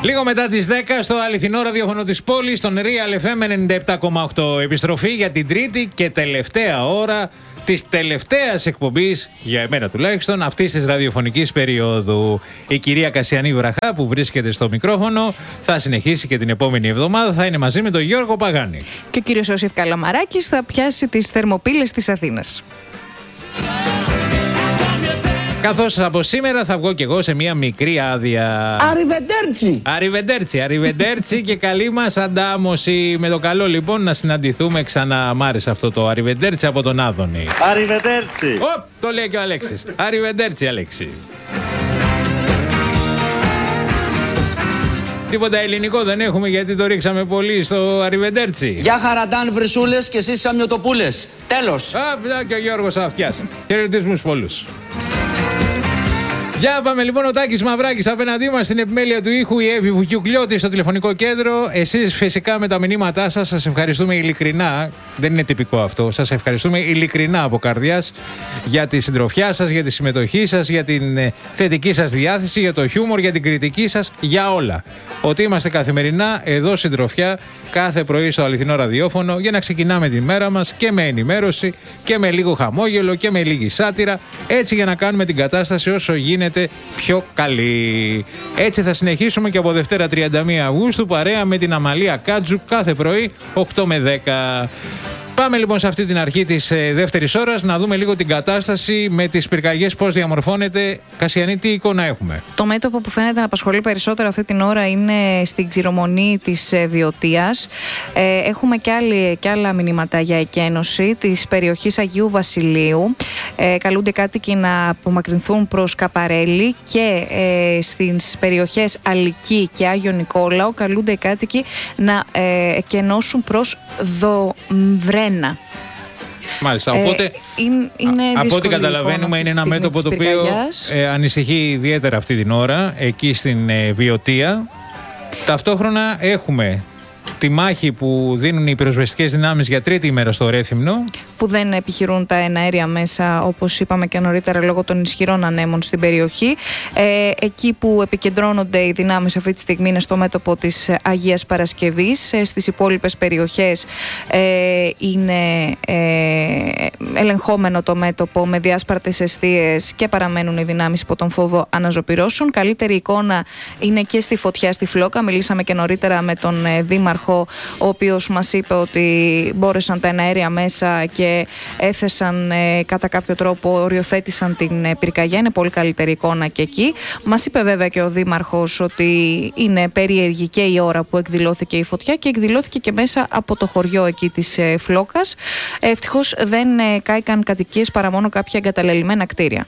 Λίγο μετά τις 10 στο αληθινό ραδιόφωνο της πόλης, στον Real FM 97,8. Επιστροφή για την τρίτη και τελευταία ώρα της τελευταίας εκπομπής, για εμένα τουλάχιστον, αυτής της ραδιοφωνικής περίοδου. Η κυρία Κασιανή Βραχά, που βρίσκεται στο μικρόφωνο, θα συνεχίσει και την επόμενη εβδομάδα. Θα είναι μαζί με τον Γιώργο Παγάνη. Και ο κύριος Ιωσήφ Καλαμαράκης θα πιάσει τις θερμοπύλες της Αθήνας. Καθώς από σήμερα θα βγω κι εγώ σε μία μικρή άδεια. Αριβεντέρτσι και καλή μας αντάμωση. Με το καλό λοιπόν να συναντηθούμε ξανά. Μ' άρεσε αυτό το αριβεντέρτσι από τον Άδωνη. Αριβεντέρτσι. Το λέει και ο Αλέξης. Αριβεντέρτσι, Αλέξη. Τίποτα ελληνικό δεν έχουμε, γιατί το ρίξαμε πολύ στο αριβεντέρτσι. Γεια χαραντάν βρυσούλες και εσείς σαμιωτοπούλες. Τέλος. Και ο Γιώργος Αυτιάς. Χαιρετισμούς πολλούς. Για πάμε λοιπόν, ο Τάκης Μαυράκης απέναντί μας, στην επιμέλεια του ήχου, η Εύη Βουγιουκλιώτη στο τηλεφωνικό κέντρο. Εσείς φυσικά με τα μηνύματά σας, σας ευχαριστούμε ειλικρινά. Δεν είναι τυπικό αυτό. Σας ευχαριστούμε ειλικρινά από καρδιάς για τη συντροφιά σας, για τη συμμετοχή σας, για την θετική σας διάθεση, για το χιούμορ, για την κριτική σας, για όλα. Ότι είμαστε καθημερινά εδώ συντροφιά κάθε πρωί στο αληθινό ραδιόφωνο, για να ξεκινάμε τη μέρα μας και με ενημέρωση και με λίγο χαμόγελο και με λίγη σάτυρα, έτσι για να κάνουμε την κατάσταση όσο γίνεται πιο καλή. Έτσι θα συνεχίσουμε και από Δευτέρα 31 Αυγούστου παρέα με την Αμαλία Κάτζου κάθε πρωί 8 με 10. Πάμε λοιπόν σε αυτή την αρχή της δεύτερης ώρας να δούμε λίγο την κατάσταση με τις πυρκαγιές, πώς διαμορφώνεται. Κασιανή, τι εικόνα έχουμε? Το μέτωπο που φαίνεται να απασχολεί περισσότερο αυτή την ώρα είναι στην ξηρομονή της Βιωτίας. Έχουμε και άλλα μηνύματα για εκένωση της περιοχής Αγίου Βασιλείου. Καλούνται οι κάτοικοι να απομακρυνθούν προς Καπαρέλη, και στις περιοχές Αλική και Άγιο Νικόλαο καλούνται οι κάτοικοι να εκενώσουν προς Δοβρένα. Μάλιστα, οπότε από ό,τι καταλαβαίνουμε είναι ένα μέτωπο το οποίο ανησυχεί ιδιαίτερα αυτή την ώρα εκεί στην Βιωτία. Ταυτόχρονα έχουμε τη μάχη που δίνουν οι πυροσβεστικές δυνάμεις για τρίτη ημέρα στο Ρέθυμνο, που δεν επιχειρούν τα εναέρια μέσα, όπως είπαμε και νωρίτερα, λόγω των ισχυρών ανέμων στην περιοχή. Εκεί που επικεντρώνονται οι δυνάμεις αυτή τη στιγμή είναι στο μέτωπο της Αγίας Παρασκευής. Στις υπόλοιπες περιοχές είναι ελεγχόμενο το μέτωπο με διάσπαρτες εστίες και παραμένουν οι δυνάμεις υπό τον φόβο αναζωπυρώσεων. Καλύτερη εικόνα είναι και στη Φωτιά στη Φλόκα. Μιλήσαμε και νωρίτερα με τον δήμαρχο, ο οποίος μας είπε ότι μπόρεσαν τα εναέρια μέσα και έθεσαν κατά κάποιο τρόπο, οριοθέτησαν την πυρκαγιά. Είναι πολύ καλύτερη εικόνα και εκεί. Μας είπε βέβαια και ο δήμαρχος ότι είναι περίεργη και η ώρα που εκδηλώθηκε η φωτιά, και εκδηλώθηκε και μέσα από το χωριό εκεί της Φλόκας. Ευτυχώς δεν κάηκαν κατοικίες παρά μόνο κάποια εγκαταλελειμμένα κτίρια.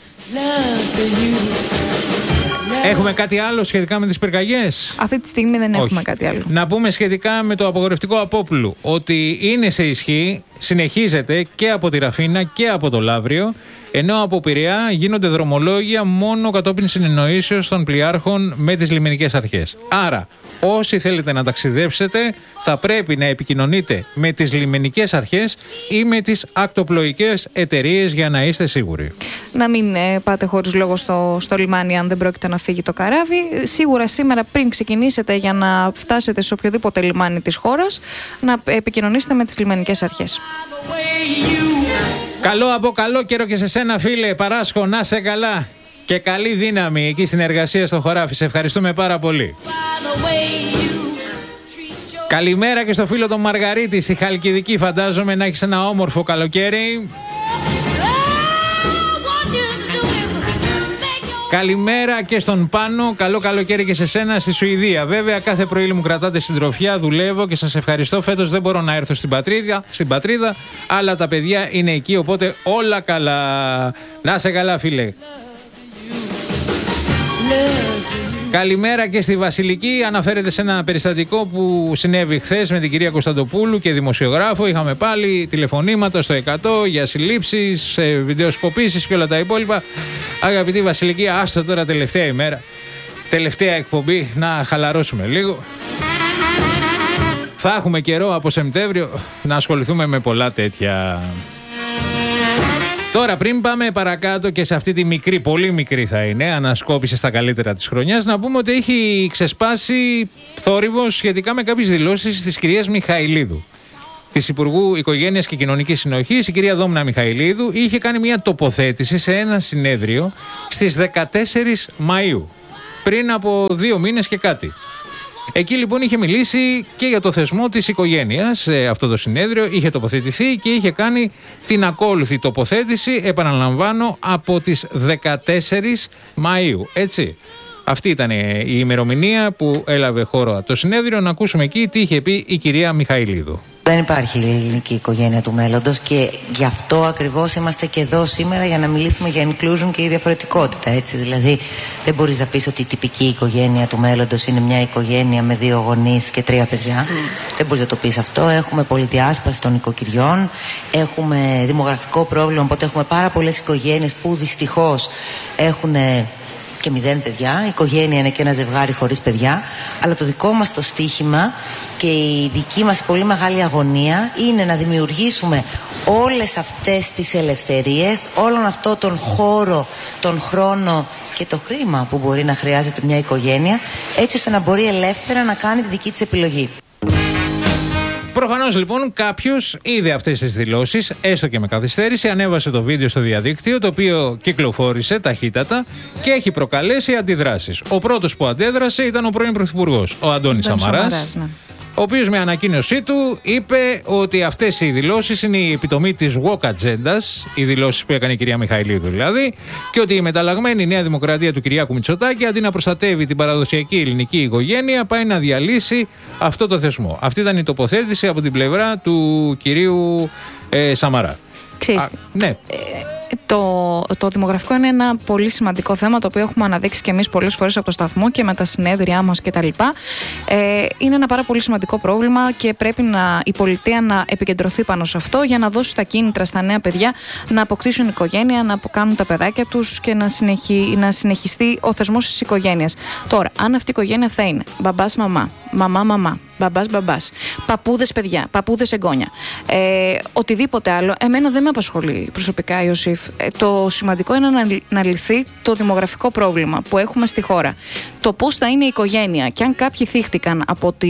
Έχουμε κάτι άλλο σχετικά με τις πυρκαγιές? Αυτή τη στιγμή δεν έχουμε κάτι άλλο. Να πούμε σχετικά με το απογορευτικό Απόπλου ότι είναι σε ισχύ, συνεχίζεται και από τη Ραφίνα και από το Λαύριο, ενώ από Πειραιά γίνονται δρομολόγια μόνο κατόπιν συνεννοήσεως των πλοιάρχων με τις λιμενικές αρχές. Άρα, όσοι θέλετε να ταξιδέψετε, θα πρέπει να επικοινωνείτε με τις λιμενικές αρχές ή με τις ακτοπλοϊκές εταιρείες για να είστε σίγουροι. Να μην πάτε χωρίς λόγο στο λιμάνι αν δεν πρόκειται να φύγει το καράβι. Σίγουρα σήμερα, πριν ξεκινήσετε για να φτάσετε σε οποιοδήποτε λιμάνι της χώρας, να επικοινωνήσετε με τις λιμενικές αρχές. Καλό από καλό καιρό και σε σένα, φίλε Παράσχο, να σε καλά και καλή δύναμη εκεί στην εργασία στο χωράφι. Σε ευχαριστούμε πάρα πολύ. Καλημέρα και στο φίλο τον Μαργαρίτη στη Χαλκιδική. Φαντάζομαι να έχεις ένα όμορφο καλοκαίρι. Καλημέρα και στον Πάνο. Καλό καλοκαίρι και σε σένα στη Σουηδία. Βέβαια, κάθε πρωί μου κρατάτε συντροφιά, δουλεύω και σας ευχαριστώ. Φέτος δεν μπορώ να έρθω στην πατρίδα, αλλά τα παιδιά είναι εκεί, οπότε όλα καλά. Να είσαι καλά, φίλε. Καλημέρα και στη Βασιλική. Αναφέρεται σε ένα περιστατικό που συνέβη χθες με την κυρία Κωνσταντοπούλου και δημοσιογράφο. Είχαμε πάλι τηλεφωνήματα στο 100 για συλλήψεις, βιντεοσκοπήσεις και όλα τα υπόλοιπα. Αγαπητή Βασιλική, άστο τώρα, τελευταία ημέρα, τελευταία εκπομπή, να χαλαρώσουμε λίγο. Θα έχουμε καιρό από Σεπτέμβριο να ασχοληθούμε με πολλά τέτοια. Τώρα, πριν πάμε παρακάτω και σε αυτή τη μικρή, πολύ μικρή θα είναι, ανασκόπηση στα καλύτερα της χρονιάς, να πούμε ότι έχει ξεσπάσει θόρυβος σχετικά με κάποιες δηλώσεις της κυρίας Μιχαηλίδου, της Υπουργού Οικογένειας και Κοινωνικής Συνοχής. Η κυρία Δόμνα Μιχαηλίδου είχε κάνει μια τοποθέτηση σε ένα συνέδριο στις 14 Μαΐου, πριν από 2 μήνες και κάτι. Εκεί λοιπόν είχε μιλήσει και για το θεσμό της οικογένειας σε αυτό το συνέδριο, είχε τοποθετηθεί και είχε κάνει την ακόλουθη τοποθέτηση, επαναλαμβάνω, από τις 14 Μαΐου, έτσι. Αυτή ήταν η ημερομηνία που έλαβε χώρο το συνέδριο. Να ακούσουμε εκεί τι είχε πει η κυρία Μιχαηλίδου. Δεν υπάρχει ελληνική οικογένεια του μέλλοντος και γι' αυτό ακριβώς είμαστε και εδώ σήμερα, για να μιλήσουμε για inclusion και η διαφορετικότητα, έτσι. Δηλαδή δεν μπορείς να πεις ότι η τυπική οικογένεια του μέλλοντος είναι μια οικογένεια με 2 γονείς και 3 παιδιά. Δεν μπορείς να το πεις αυτό. Έχουμε πολυδιάσπαση των οικοκυριών, έχουμε δημογραφικό πρόβλημα, οπότε έχουμε πάρα πολλές οικογένειες που δυστυχώς έχουν και 0 παιδιά. Η οικογένεια είναι και ένα ζευγάρι χωρίς παιδιά. Αλλά το δικό μας το στίχημα και η δική μας πολύ μεγάλη αγωνία είναι να δημιουργήσουμε όλες αυτές τις ελευθερίες, όλον αυτό τον χώρο, τον χρόνο και το χρήμα που μπορεί να χρειάζεται μια οικογένεια, έτσι ώστε να μπορεί ελεύθερα να κάνει τη δική της επιλογή. Προφανώς λοιπόν κάποιος είδε αυτές τις δηλώσεις, έστω και με καθυστέρηση, ανέβασε το βίντεο στο διαδίκτυο, το οποίο κυκλοφόρησε ταχύτατα και έχει προκαλέσει αντιδράσεις. Ο πρώτος που αντέδρασε ήταν ο πρώην Πρωθυπουργός, ο Αντώνης Σαμαράς, ναι, ο οποίος με ανακοίνωσή του είπε ότι αυτές οι δηλώσεις είναι η επιτομή της woke ατζέντας, οι δηλώσεις που έκανε η κυρία Μιχαηλίδου δηλαδή, και ότι η μεταλλαγμένη Νέα Δημοκρατία του Κυριάκου Μητσοτάκη, αντί να προστατεύει την παραδοσιακή ελληνική οικογένεια, πάει να διαλύσει αυτό το θεσμό. Αυτή ήταν η τοποθέτηση από την πλευρά του κυρίου Σαμαρά. Ναι. Το δημογραφικό είναι ένα πολύ σημαντικό θέμα, το οποίο έχουμε αναδείξει και εμείς πολλές φορές από το σταθμό και με τα συνέδριά μας κτλ. Είναι ένα πάρα πολύ σημαντικό πρόβλημα και πρέπει η πολιτεία να επικεντρωθεί πάνω σε αυτό, για να δώσει τα κίνητρα στα νέα παιδιά να αποκτήσουν οικογένεια, να κάνουν τα παιδάκια τους και να συνεχιστεί ο θεσμός της οικογένειας. Τώρα, αν αυτή η οικογένεια θα είναι μπαμπάς μαμά, μαμά μαμά, μπαμπάς, παππούδες παιδιά, παππούδες εγγόνια, οτιδήποτε άλλο, εμένα δεν με απασχολεί προσωπικά, Ιωσήφ. Το σημαντικό είναι να λυθεί το δημογραφικό πρόβλημα που έχουμε στη χώρα. Το πώς θα είναι η οικογένεια, και αν κάποιοι θύχτηκαν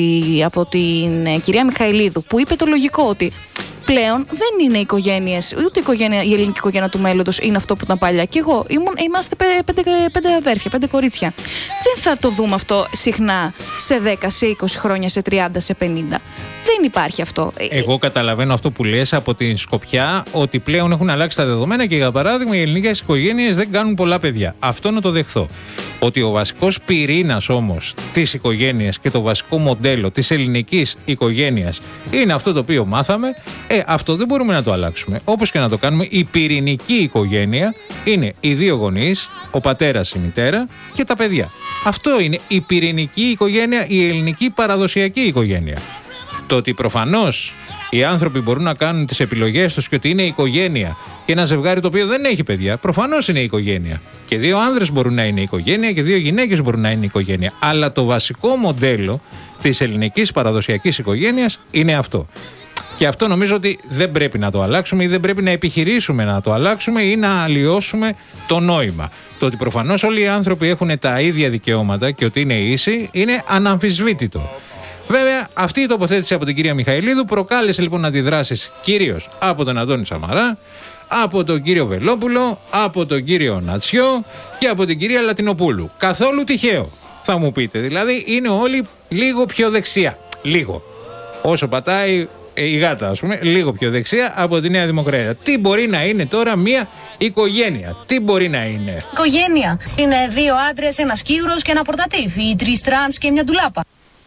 από την κυρία Μιχαηλίδου, που είπε το λογικό ότι πλέον δεν είναι οικογένειες, ούτε η ελληνική οικογένεια του μέλλοντος είναι αυτό που ήταν παλιά. Και εγώ είμαστε 5 αδέρφια, 5 κορίτσια. Δεν θα το δούμε αυτό συχνά σε 10, σε 20 χρόνια, σε 30, σε 50. Δεν υπάρχει αυτό. Εγώ καταλαβαίνω αυτό που λες από την σκοπιά ότι πλέον έχουν αλλάξει τα δεδομένα και, για παράδειγμα, οι ελληνικές οικογένειες δεν κάνουν πολλά παιδιά. Αυτό να το δεχθώ. Ότι ο βασικός πυρήνας όμως της οικογένειας και το βασικό μοντέλο της ελληνικής οικογένειας είναι αυτό το οποίο μάθαμε, αυτό δεν μπορούμε να το αλλάξουμε. Όπως και να το κάνουμε, η πυρηνική οικογένεια είναι οι 2 γονείς, ο πατέρας, η μητέρα και τα παιδιά. Αυτό είναι η πυρηνική οικογένεια, η ελληνική παραδοσιακή οικογένεια. Το ότι προφανώς οι άνθρωποι μπορούν να κάνουν τις επιλογές τους και ότι είναι οικογένεια και ένα ζευγάρι το οποίο δεν έχει παιδιά, προφανώς είναι οικογένεια. Και 2 άνδρες μπορούν να είναι οικογένεια και 2 γυναίκες μπορούν να είναι οικογένεια. Αλλά το βασικό μοντέλο της ελληνικής παραδοσιακής οικογένειας είναι αυτό. Και αυτό νομίζω ότι δεν πρέπει να το αλλάξουμε ή δεν πρέπει να επιχειρήσουμε να το αλλάξουμε ή να αλλοιώσουμε το νόημα. Το ότι προφανώς όλοι οι άνθρωποι έχουν τα ίδια δικαιώματα και ότι είναι ίσοι είναι αναμφισβήτητο. Βέβαια, αυτή η τοποθέτηση από την κυρία Μιχαηλίδου προκάλεσε λοιπόν αντιδράσεις κυρίως από τον Αντώνη Σαμαρά, από τον κύριο Βελόπουλο, από τον κύριο Νατσιό και από την κυρία Λατινοπούλου. Καθόλου τυχαίο, θα μου πείτε. Δηλαδή, είναι όλοι λίγο πιο δεξιά. Λίγο. Όσο πατάει η γάτα, ας πούμε, λίγο πιο δεξιά από τη Νέα Δημοκρατία. Τι μπορεί να είναι τώρα μια οικογένεια? Τι μπορεί να είναι? Οικογένεια είναι 2 άντρες, ένας κύουρος και ένα πορτατίφ, ή 3 τρανς και μια ντουλάπα.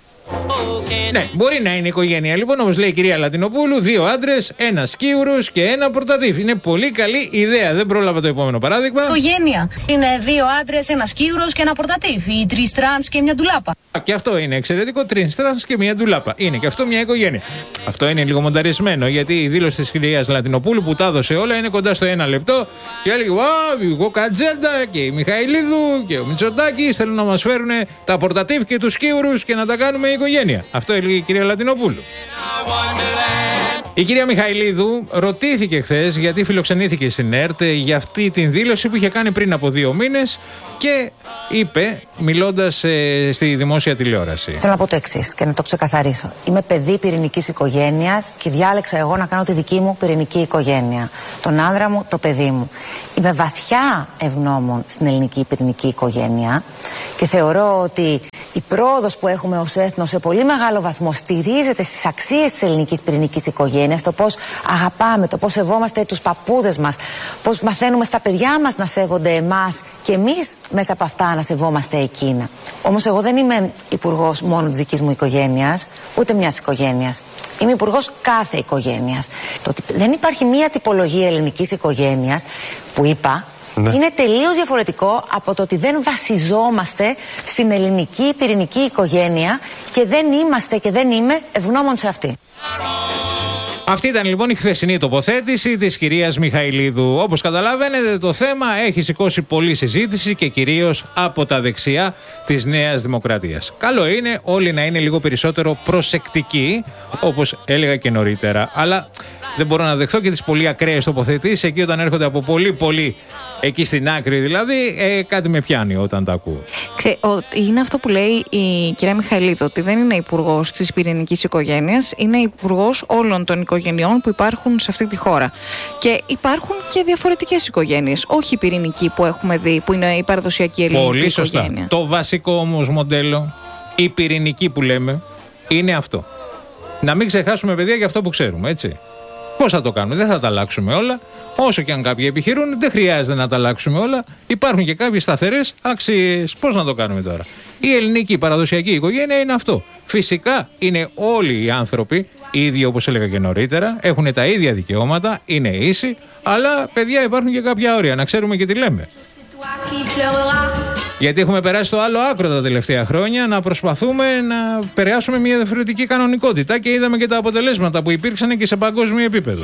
Ναι, μπορεί να είναι οικογένεια. Λοιπόν, όπως λέει η κυρία Λατινοπούλου, 2 άντρες, ένας κύουρος και ένα πορτατίφ. Είναι πολύ καλή ιδέα. Δεν πρόλαβα το επόμενο παράδειγμα. Οικογένεια είναι 2 άντρες, ένας κύουρος και ένα πορτατίφ, ή 3 τρανς και μια ντουλάπα. Και αυτό είναι εξαιρετικό. 3 τρανς και μια ντουλάπα. Είναι και αυτό μια οικογένεια. Αυτό είναι λίγο μονταρισμένο, γιατί η δήλωση της κυρίας Λατινοπούλου που τα έδωσε όλα είναι κοντά στο 1 λεπτό. Και έλεγε: εγώ Κατζέντα και η Μιχαηλίδου και ο Μητσοτάκης θέλουν να μας φέρουν τα πορτατίφ και τους κύουρους και να τα κάνουμε οικογένεια. Αυτό έλεγε η κυρία Λατινοπούλου. Η κυρία Μιχαηλίδου ρωτήθηκε χθες γιατί φιλοξενήθηκε στην ΕΡΤ για αυτή την δήλωση που είχε κάνει πριν από 2 μήνες και είπε, μιλώντας στη δημόσια τηλεόραση. Θέλω να πω το εξής και να το ξεκαθαρίσω. Είμαι παιδί πυρηνικής οικογένειας και διάλεξα εγώ να κάνω τη δική μου πυρηνική οικογένεια. Τον άνδρα μου, το παιδί μου. Είμαι βαθιά ευγνώμων στην ελληνική πυρηνική οικογένεια και θεωρώ ότι η πρόοδος που έχουμε ως έθνος σε πολύ μεγάλο βαθμό στηρίζεται στις αξίες της ελληνικής πυρηνικής οικογένειας, το πώς αγαπάμε, το πώς σεβόμαστε τους παππούδες μας, πώς μαθαίνουμε στα παιδιά μας να σέβονται εμάς και εμείς μέσα από αυτά να σεβόμαστε εκείνα. Όμως εγώ δεν είμαι υπουργός μόνο της δικής μου οικογένειας, ούτε μιας οικογένειας. Είμαι υπουργός κάθε οικογένειας. Το ότι δεν υπάρχει μία τυπολογία ελληνικής οικογένειας που είπα, είναι τελείως διαφορετικό από το ότι δεν βασιζόμαστε στην ελληνική πυρηνική οικογένεια και δεν είμαστε και δεν είμαι ευγνώμων σε αυτή. Αυτή ήταν λοιπόν η χθεσινή τοποθέτηση της κυρίας Μιχαηλίδου. Όπως καταλαβαίνετε, το θέμα έχει σηκώσει πολλή συζήτηση και κυρίως από τα δεξιά της Νέας Δημοκρατίας. Καλό είναι όλοι να είναι λίγο περισσότερο προσεκτικοί, όπως έλεγα και νωρίτερα. Αλλά δεν μπορώ να δεχθώ και τις πολύ ακραίες τοποθετήσεις εκεί όταν έρχονται από πολύ εκεί στην άκρη, δηλαδή κάτι με πιάνει όταν τα ακούω. Είναι αυτό που λέει η κυρία Μιχαηλίδου, ότι δεν είναι υπουργός της πυρηνικής οικογένειας, είναι υπουργός όλων των οικογενειών που υπάρχουν σε αυτή τη χώρα. Και υπάρχουν και διαφορετικές οικογένειες, όχι η πυρηνική που έχουμε δει, που είναι η παραδοσιακή ελληνική πολύ οικογένεια. Σωστά. Το βασικό όμως μοντέλο, η πυρηνική που λέμε, είναι αυτό. Να μην ξεχάσουμε, παιδιά, για αυτό που ξέρουμε, έτσι. Πώς θα το κάνουμε, δεν θα τα αλλάξουμε όλα. Όσο και αν κάποιοι επιχειρούν, δεν χρειάζεται να τα αλλάξουμε όλα. Υπάρχουν και κάποιες σταθερές αξίες. Πώς να το κάνουμε τώρα. Η ελληνική παραδοσιακή οικογένεια είναι αυτό. Φυσικά είναι όλοι οι άνθρωποι ίδιοι, όπως έλεγα και νωρίτερα, έχουν τα ίδια δικαιώματα, είναι ίσοι, αλλά παιδιά υπάρχουν και κάποια όρια, να ξέρουμε και τι λέμε. Γιατί έχουμε περάσει στο άλλο άκρο τα τελευταία χρόνια να προσπαθούμε να περάσουμε μια διαφορετική κανονικότητα και είδαμε και τα αποτελέσματα που υπήρξαν και σε παγκόσμιο επίπεδο.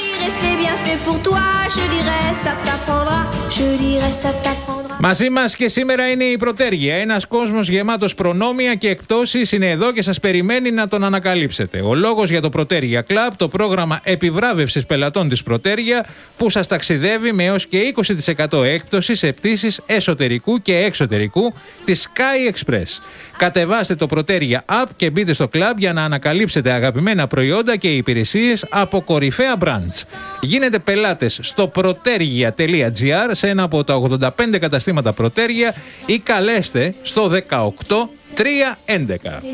Μαζί μας και σήμερα είναι η Πρωτέργεια. Ένας κόσμος γεμάτος προνόμια και εκπτώσεις είναι εδώ και σας περιμένει να τον ανακαλύψετε. Ο λόγος για το Πρωτέργεια Club, το πρόγραμμα επιβράβευσης πελατών της Πρωτέργεια, που σας ταξιδεύει με έως και 20% έκπτωση σε πτήσεις εσωτερικού και εξωτερικού της Sky Express. Κατεβάστε το Πρωτέργεια App και μπείτε στο club για να ανακαλύψετε αγαπημένα προϊόντα και υπηρεσίες από κορυφαία brands. Γίνετε πελάτες στο protergia.gr σε ένα από τα 85 καταστήματα Πρωτέργεια ή καλέστε στο 18311.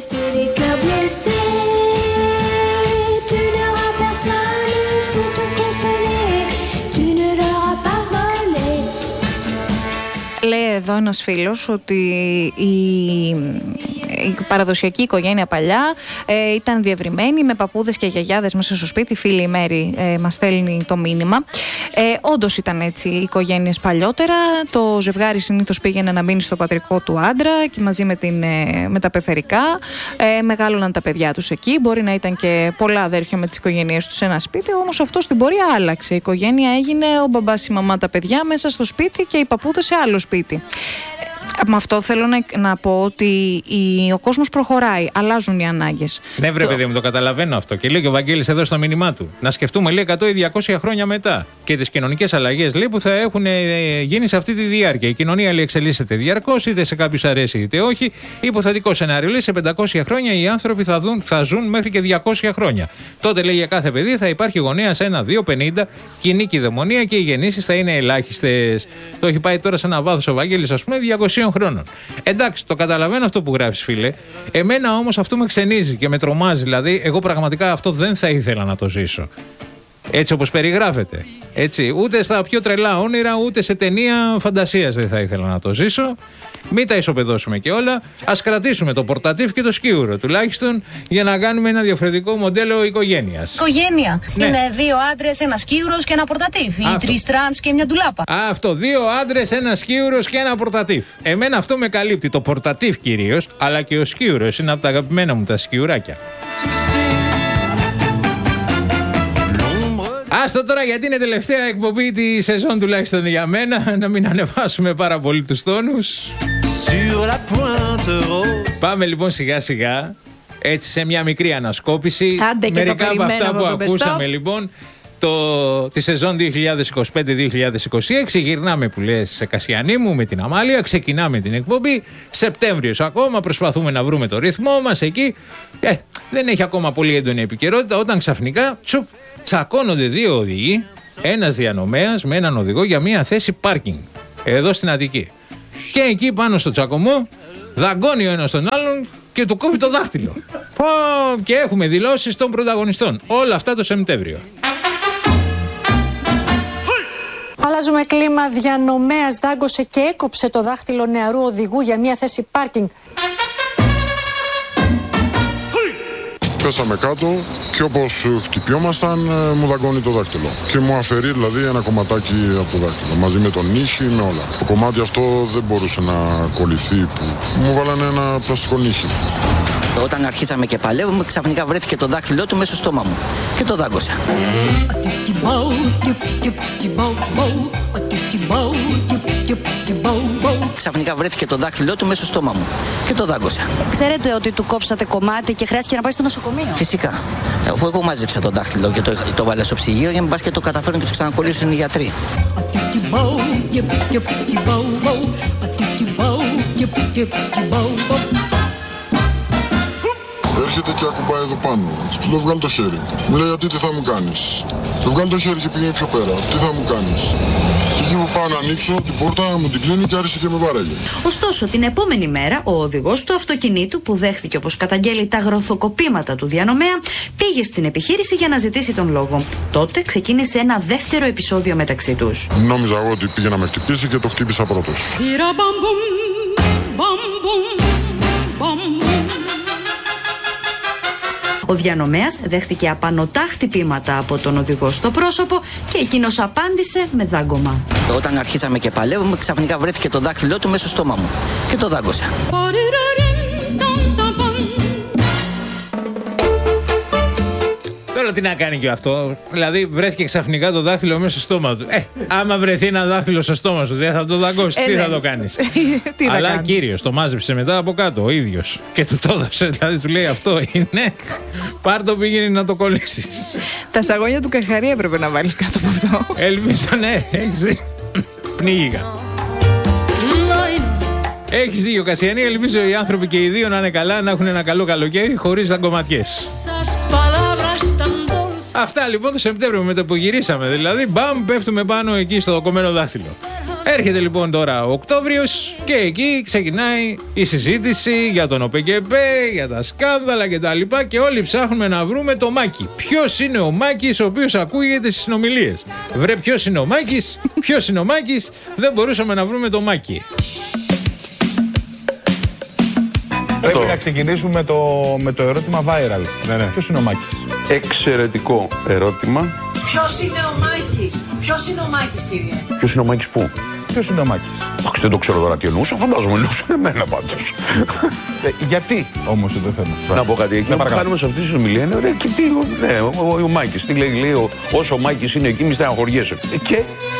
Λέει εδώ ένας φίλος ότι η παραδοσιακή οικογένεια παλιά ήταν διευρυμένη με παππούδες και γιαγιάδες μέσα στο σπίτι. Φίλη η Μέρη μας στέλνει το μήνυμα. Όντως ήταν έτσι οι οικογένειες παλιότερα. Το ζευγάρι συνήθως πήγαινε να μείνει στο πατρικό του άντρα και μαζί με τα πεθερικά. Μεγάλωναν τα παιδιά τους εκεί. Μπορεί να ήταν και πολλά αδέρφια με τις οικογένειές τους σε ένα σπίτι. Όμως αυτό στην πορεία άλλαξε. Η οικογένεια έγινε ο μπαμπάς, η μαμά, τα παιδιά μέσα στο σπίτι και οι παππούδες σε άλλο σπίτι. Με αυτό θέλω να πω ότι ο κόσμος προχωράει, αλλάζουν οι ανάγκες. Ναι, βρε παιδί μου, το καταλαβαίνω αυτό. Και λέει και ο Βαγγέλης εδώ στο μήνυμά του. Να σκεφτούμε, λέει, 100 ή 200 χρόνια μετά και τις κοινωνικές αλλαγές, λέει, που θα έχουν γίνει σε αυτή τη διάρκεια. Η κοινωνία, λέει, εξελίσσεται διαρκώς, είτε σε κάποιους αρέσει είτε όχι. Υποθετικό σενάριο, λέει, σε 500 χρόνια οι άνθρωποι θα ζουν μέχρι και 200 χρόνια. Τότε, λέει, για κάθε παιδί θα υπάρχει γονέας 1, 2, 50, κοινή κυδαιμονία και οι γεννήσεις θα είναι ελάχιστες. Το έχει πάει τώρα σε ένα βάθος ο Βαγγέλης, ας πούμε, 200 χρόνων. Εντάξει, το καταλαβαίνω αυτό που γράφεις, φίλε. Εμένα όμως αυτό με ξενίζει και με τρομάζει. Δηλαδή, εγώ πραγματικά αυτό δεν θα ήθελα να το ζήσω. Έτσι όπως περιγράφεται. Έτσι, ούτε στα πιο τρελά όνειρα, ούτε σε ταινία φαντασίας δεν θα ήθελα να το ζήσω. Μην τα ισοπεδώσουμε και όλα. Ας κρατήσουμε το πορτατίφ και το σκίουρο τουλάχιστον για να κάνουμε ένα διαφορετικό μοντέλο οικογένειας. Οικογένεια. Ναι. Είναι 2 άντρες, ένα σκίουρος και ένα πορτατίφ. Ή 3 τρανς και μια ντουλάπα. Αυτό. 2 άντρες, ένα σκίουρος και ένα πορτατίφ. Εμένα αυτό με καλύπτει. Το πορτατίφ κυρίως, αλλά και ο σκίουρος είναι από τα αγαπημένα μου τα σκιουράκια. Άστο τώρα, γιατί είναι τελευταία εκπομπή τη σεζόν, τουλάχιστον για μένα, να μην ανεβάσουμε πάρα πολύ τους τόνους. Πάμε λοιπόν σιγά σιγά έτσι σε μια μικρή ανασκόπηση. Άντε και μερικά το από αυτά περιμέναμε που το ακούσαμε λοιπόν τη σεζόν 2025-2026. Γυρνάμε που λες σε Κασιανή μου με την Αμάλια, ξεκινάμε την εκπομπή. Σεπτέμβριος ακόμα, προσπαθούμε να βρούμε το ρυθμό μας εκεί. Δεν έχει ακόμα πολύ έντονη επικαιρότητα όταν ξαφνικά τσακώνονται δύο οδηγοί, ένας διανομέας με έναν οδηγό για μια θέση πάρκινγκ εδώ στην Αττική. Και εκεί πάνω στο τσακωμό δαγκώνει ο ένας τον άλλον και του κόβει το δάχτυλο. Και έχουμε δηλώσεις των πρωταγωνιστών. Όλα αυτά το Σεπτέμβριο. Αλλάζουμε κλίμα. Διανομέας δάγκωσε και έκοψε το δάχτυλο νεαρού οδηγού για μια θέση πάρκινγκ. Πέσαμε κάτω και όπως χτυπιόμασταν μου δαγκώνει το δάχτυλο. Και μου αφαιρεί δηλαδή ένα κομματάκι από το δάχτυλο. Μαζί με τον νύχι, με όλα. Το κομμάτι αυτό δεν μπορούσε να κολληθεί. Μου βάλανε ένα πλαστικό νύχι. Όταν αρχίσαμε και παλεύουμε, ξαφνικά βρέθηκε το δάχτυλό του μέσα στο στόμα μου και το δάγκωσα. Ξαφνικά βρέθηκε το δάχτυλό του μέσα στο στόμα μου και το δάγκωσα. Ξέρετε ότι του κόψατε κομμάτι και χρειάστηκε να πάει στο νοσοκομείο? Φυσικά. Αφού εγώ μάζεψα το δάχτυλο και το βάλα στο ψυγείο, για να πας και το καταφέρουν και το ξανακολλήσουν οι γιατροί. Έρχεται και ακουμπάει εδώ πάνω. Του λέω βγάλει το χέρι. Μου λέει γιατί τι θα μου κάνεις. Του βγάλει το χέρι και πήγαινε πιο πέρα. Τι θα μου κάνεις. Και εκεί που πάω να ανοίξω την πόρτα μου την κλείνει και άρχισε και με βάραγε. Ωστόσο την επόμενη μέρα ο οδηγός του αυτοκινήτου που δέχθηκε όπως καταγγέλει τα γροθοκοπήματα του διανομέα πήγε στην επιχείρηση για να ζητήσει τον λόγο. Τότε ξεκίνησε ένα δεύτερο επεισόδιο μεταξύ τους. Νόμιζα εγώ ότι πήγε να με χτυπήσει και το χτύπησα πρώτος. Ο διανομέας δέχτηκε απανωτά χτυπήματα από τον οδηγό στο πρόσωπο και εκείνος απάντησε με δάγκωμα. Όταν αρχίσαμε και παλεύουμε, ξαφνικά βρέθηκε το δάχτυλό του μέσα στο στόμα μου και το δάγκωσα. Τώρα τι να κάνει και αυτό. Δηλαδή βρέθηκε ξαφνικά το δάχτυλο μέσα στο στόμα του. Άμα βρεθεί ένα δάχτυλο στο στόμα σου, δεν θα το δαγκώσει. Τι θα το κάνεις. Αλλά κύριος το μάζεψε μετά από κάτω ο ίδιος. Και του το έδωσε. Δηλαδή του λέει αυτό είναι. Πάρ' το, πήγαινε να το κολλήσεις. Τα σαγόνια του Καρχαρία έπρεπε να βάλεις κάτω από αυτό. Ελπίζω, ναι, έχεις. Πνίγηκα. Έχεις δίκιο, Κασιανή. Ελπίζω οι άνθρωποι και οι δύο να είναι καλά, να έχουν ένα καλό καλοκαίρι χωρίς δαγκωματιές. Αυτά λοιπόν το Σεπτέμβριο με το που γυρίσαμε. Δηλαδή, μπαμ, πέφτουμε πάνω εκεί στο κομμένο δάχτυλο. Έρχεται λοιπόν τώρα ο Οκτώβριος και εκεί ξεκινάει η συζήτηση για τον ΟΠΕΚΕΠΕ, για τα σκάνδαλα κτλ. Και όλοι ψάχνουμε να βρούμε το Μάκη. Ποιος είναι ο Μάκης ο οποίος ακούγεται στις συνομιλίες. Βρε, ποιος είναι ο Μάκης, ποιος είναι ο Μάκης, δεν μπορούσαμε να βρούμε το Μάκη. Πρέπει να ξεκινήσουμε με το ερώτημα viral. Ναι. Ποιος είναι ο Μάκης? Εξαιρετικό ερώτημα. Ποιος είναι ο Μάκης? Ποιος είναι ο Μάκης, κύριε? Ποιος είναι ο Μάκης πού? Ποιος είναι ο Μάκης? Εντάξει, δεν το ξέρω τώρα τι εννοούσα, φαντάζομαι εννοούσαν εμένα πάντως. Γιατί όμως το θέμα? Να πω κάτι, εκεί που κάνουμε σε αυτή τη συνομιλία είναι ωραία. Και τι, ο Μάκης, τι λέει, όσο ο Μάκης είναι εκεί, μη στεναχωριέσαι. Και